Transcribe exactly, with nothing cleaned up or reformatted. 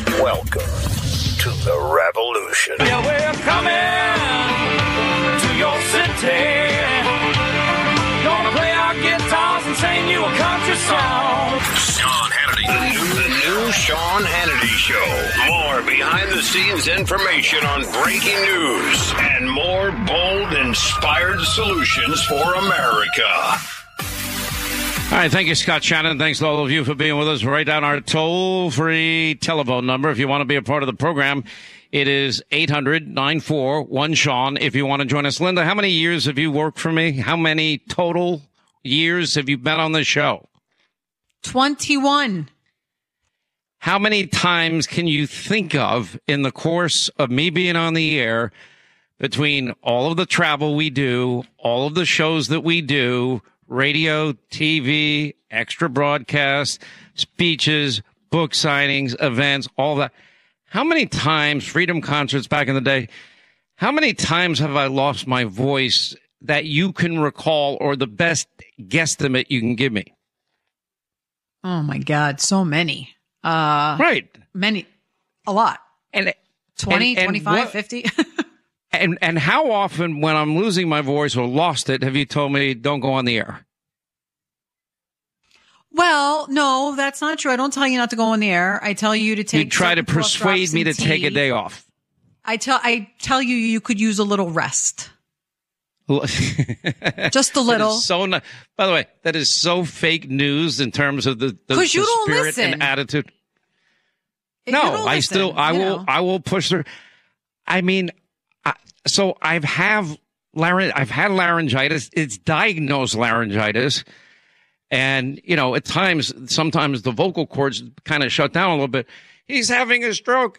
Welcome to the revolution. Yeah, we're coming to your city. Gonna play our guitars and sing you a country song. Sean Hannity. The new, the new Sean Hannity Show. More behind-the-scenes information on breaking news and more bold, inspired solutions for America. All right, thank you, Scott Shannon. Thanks to all of you for being with us. Write down our toll-free telephone number if you want to be a part of the program. It is eight hundred nine four one Sean if you want to join us. Linda, how many years have you worked for me? How many total years have you been on the show? twenty-one. How many times can you think of in the course of me being on the air between all of the travel we do, all of the shows that we do, radio, T V, extra broadcasts, speeches, book signings, events, all that. How many times, Freedom Concerts back in the day, how many times have I lost my voice that you can recall, or the best guesstimate you can give me? Oh, my God. So many. Uh, right. Many. A lot. And twenty, and, and twenty-five, what, fifty. and, and how often when I'm losing my voice or lost it, have you told me don't go on the air? Well, no, that's not true. I don't tell you not to go on the air. I tell you to take. You try to persuade me to take a day off. I tell I tell you you could use a little rest. Just a little. So, not, by the way, that is so fake news in terms of the, the, the you don't spirit listen. and attitude. You No, don't I listen, still, I will, know. I will push through. I mean, I, so I've have laryn, I've had laryngitis. It's diagnosed laryngitis. And, you know, at times, sometimes the vocal cords kind of shut down a little bit. He's having a stroke.